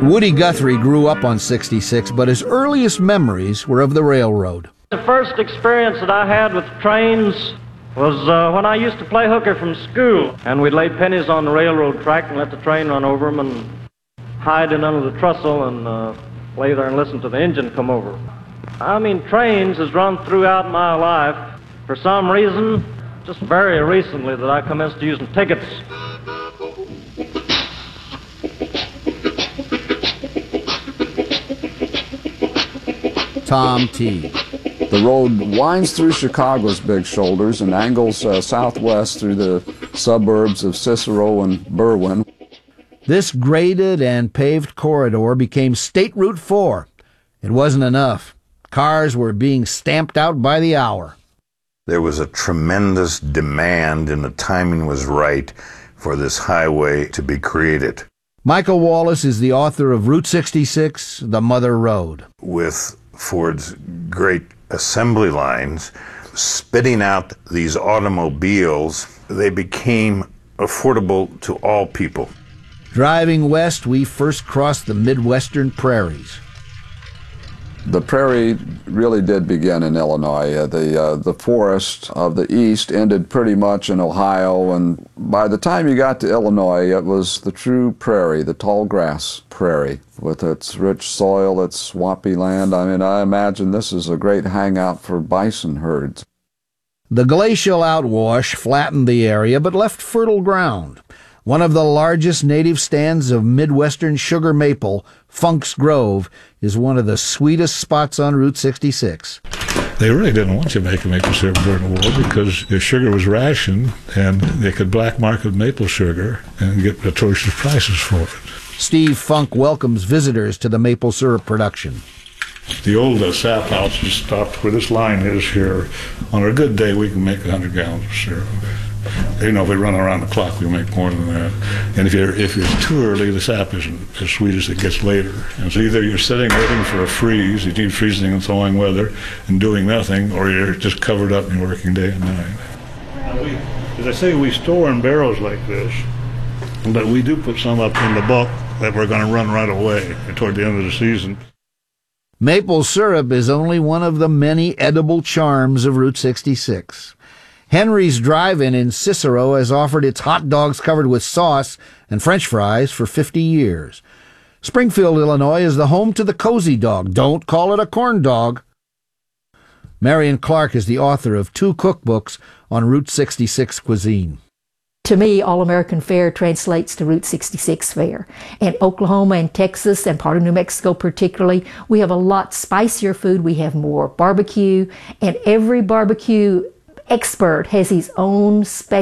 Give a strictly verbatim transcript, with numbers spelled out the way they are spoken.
Woody Guthrie grew up on sixty-six, but his earliest memories were of the railroad. The first experience that I had with trains was uh, when I used to play hooker from school, and we'd lay pennies on the railroad track and let the train run over them and hide in under the trestle and uh, lay there and listen to the engine come over. I mean, trains has run throughout my life. For some reason, just very recently that I commenced using tickets. Tom T. The road winds through Chicago's big shoulders and angles uh, southwest through the suburbs of Cicero and Berwyn. This graded and paved corridor became State Route four. It wasn't enough. Cars were being stamped out by the hour. There was a tremendous demand, and the timing was right for this highway to be created. Michael Wallace is the author of Route sixty-six, The Mother Road. With Ford's great assembly lines spitting out these automobiles, they became affordable to all people. Driving west, we first crossed the Midwestern prairies. The prairie really did begin in Illinois. Uh, the, uh, the forest of the east ended pretty much in Ohio, and by the time you got to Illinois, it was the true prairie, the tall grass prairie, with its rich soil, its swampy land. I mean, I imagine this is a great hangout for bison herds. The glacial outwash flattened the area, but left fertile ground. One of the largest native stands of Midwestern sugar maple, Funk's Grove, is one of the sweetest spots on Route sixty-six. They really didn't want you making maple syrup during the war because the sugar was rationed, and they could black market maple sugar and get atrocious prices for it. Steve Funk welcomes visitors to the maple syrup production. The old uh, sap house is stopped where this line is here. On a good day, we can make one hundred gallons of syrup. You know, if we run around the clock, we make more than that. And if you're if it's too early, the sap isn't as sweet as it gets later. And so either you're sitting waiting for a freeze, you need freezing and thawing weather, and doing nothing, or you're just covered up and you're working day and night. Now we, as I say, we store in barrels like this, but we do put some up in the bulk that we're going to run right away toward the end of the season. Maple syrup is only one of the many edible charms of Route sixty-six. Henry's Drive-In in Cicero has offered its hot dogs covered with sauce and French fries for fifty years. Springfield, Illinois is the home to the Cozy Dog. Don't call it a corn dog. Marion Clark is the author of two cookbooks on Route sixty-six cuisine. To me, All-American Fare translates to Route sixty-six fare. And Oklahoma and Texas and part of New Mexico particularly, we have a lot spicier food. We have more barbecue, and every barbecue expert has his own special